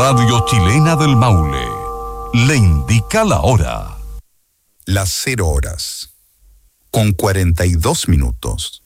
Radio Chilena del Maule le indica la hora. Las 0 horas, con 42 minutos.